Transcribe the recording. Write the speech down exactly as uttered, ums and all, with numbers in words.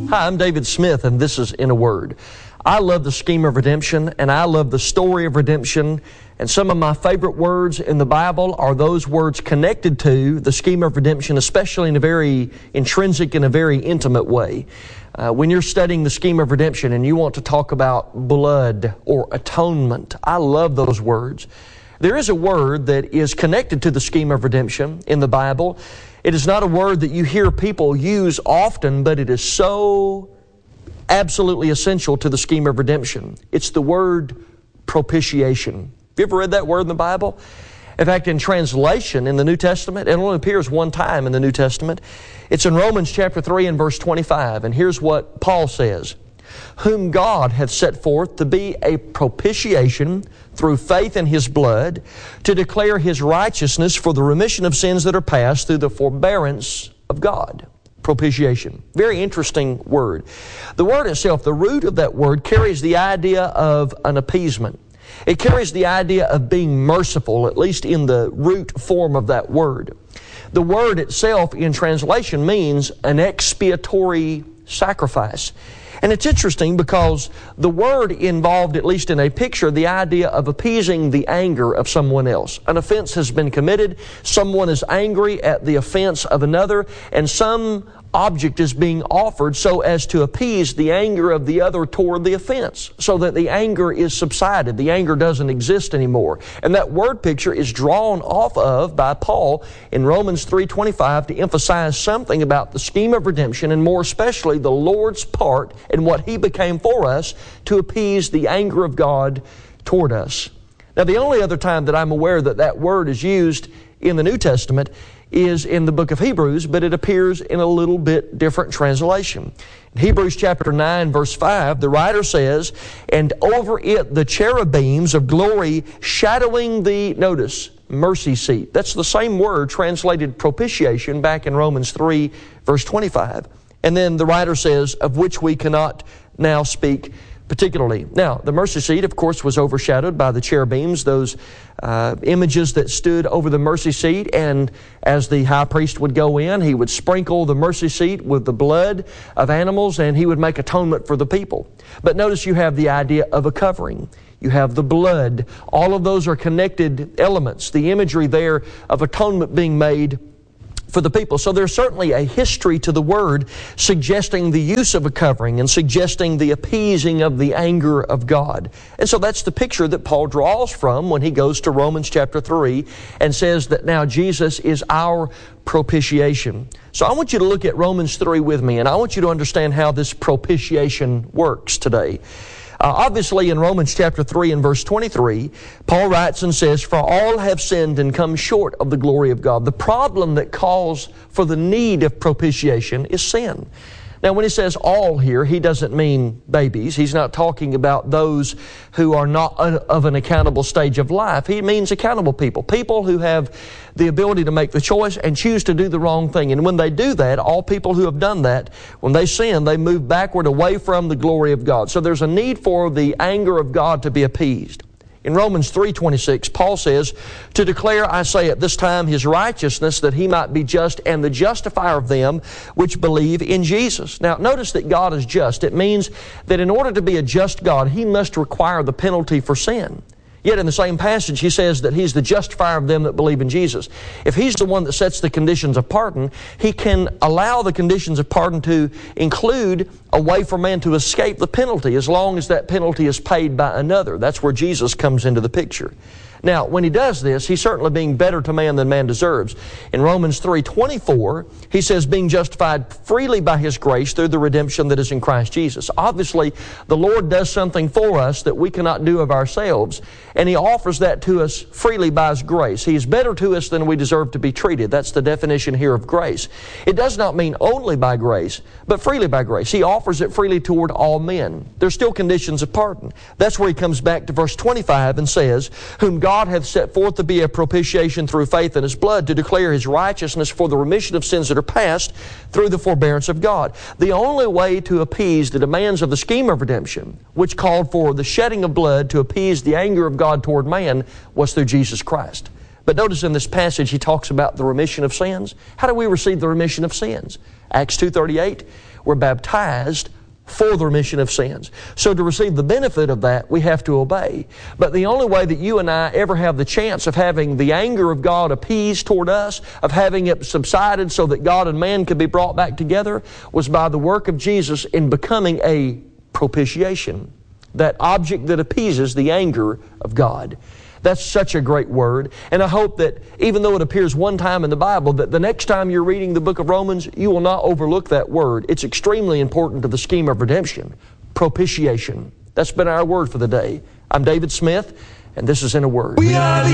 Hi, I'm David Smith, and this is In a Word. I love the scheme of redemption, and I love the story of redemption. And some of my favorite words in the Bible are those words connected to the scheme of redemption, especially in a very intrinsic and a very intimate way. Uh, when you're studying the scheme of redemption and you want to talk about blood or atonement, I love those words. There is a word that is connected to the scheme of redemption in the Bible. It is not a word that you hear people use often, but it is so absolutely essential to the scheme of redemption. It's the word propitiation. Have you ever read that word in the Bible? In fact, in translation in the New Testament, it only appears one time in the New Testament. It's in Romans chapter three and verse twenty-five. And here's what Paul says. Whom God hath set forth to be a propitiation through faith in His blood, to declare His righteousness for the remission of sins that are past through the forbearance of God. Propitiation. Very interesting word. The word itself, the root of that word, carries the idea of an appeasement. It carries the idea of being merciful, at least in the root form of that word. The word itself in translation means an expiatory sacrifice. And it's interesting because the word involved, at least in a picture, the idea of appeasing the anger of someone else. An offense has been committed, someone is angry at the offense of another, and some object is being offered so as to appease the anger of the other toward the offense, so that the anger is subsided, the anger doesn't exist anymore. And that word picture is drawn off of by Paul in Romans three twenty-five to emphasize something about the scheme of redemption, and more especially the Lord's part in what He became for us to appease the anger of God toward us. Now, the only other time that I'm aware that that word is used in the New Testament is in the book of Hebrews, but it appears in a little bit different translation. In Hebrews chapter nine, verse five, the writer says, and over it the cherubims of glory shadowing the, notice, mercy seat. That's the same word translated propitiation back in Romans three, verse twenty-five. And then the writer says, of which we cannot now speak particularly. Now, the mercy seat, of course, was overshadowed by the cherubims, those uh, images that stood over the mercy seat. And as the high priest would go in, he would sprinkle the mercy seat with the blood of animals, and he would make atonement for the people. But notice you have the idea of a covering. You have the blood. All of those are connected elements. The imagery there of atonement being made for the people. So there's certainly a history to the word suggesting the use of a covering and suggesting the appeasing of the anger of God. And so that's the picture that Paul draws from when he goes to Romans chapter three and says that now Jesus is our propitiation. So I want you to look at Romans three with me, and I want you to understand how this propitiation works today. Uh, obviously, in Romans chapter three and verse twenty-three, Paul writes and says, for all have sinned and come short of the glory of God. The problem that calls for the need of propitiation is sin. Now, when he says all here, he doesn't mean babies. He's not talking about those who are not of an accountable stage of life. He means accountable people, people who have the ability to make the choice and choose to do the wrong thing. And when they do that, all people who have done that, when they sin, they move backward away from the glory of God. So there's a need for the anger of God to be appeased. In Romans three twenty-six, Paul says, to declare, I say at this time, His righteousness, that He might be just and the justifier of them which believe in Jesus. Now, notice that God is just. It means that in order to be a just God, He must require the penalty for sin. Yet in the same passage, he says that He's the justifier of them that believe in Jesus. If He's the one that sets the conditions of pardon, He can allow the conditions of pardon to include a way for man to escape the penalty as long as that penalty is paid by another. That's where Jesus comes into the picture. Now, when He does this, He's certainly being better to man than man deserves. In Romans three twenty-four, he says, being justified freely by His grace through the redemption that is in Christ Jesus. Obviously, the Lord does something for us that we cannot do of ourselves, and He offers that to us freely by His grace. He is better to us than we deserve to be treated. That's the definition here of grace. It does not mean only by grace, but freely by grace. He offers it freely toward all men. There's still conditions of pardon. That's where he comes back to verse twenty-five and says, whom God God hath set forth to be a propitiation through faith in His blood, to declare His righteousness for the remission of sins that are past through the forbearance of God. The only way to appease the demands of the scheme of redemption, which called for the shedding of blood to appease the anger of God toward man, was through Jesus Christ. But notice in this passage he talks about the remission of sins. How do we receive the remission of sins? Acts two thirty-eight, were baptized for the remission of sins. So to receive the benefit of that, we have to obey. But the only way that you and I ever have the chance of having the anger of God appeased toward us, of having it subsided so that God and man could be brought back together, was by the work of Jesus in becoming a propitiation, that object that appeases the anger of God. That's such a great word. And I hope that even though it appears one time in the Bible, that the next time you're reading the book of Romans, you will not overlook that word. It's extremely important to the scheme of redemption. Propitiation. That's been our word for the day. I'm David Smith, and this is In a Word. We are the